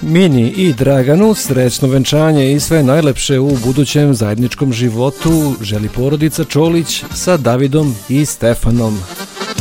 Mini i Draganu srećno venčanje i sve najlepše u budućem zajedničkom životu želi porodica Čolić sa Davidom i Stefanom.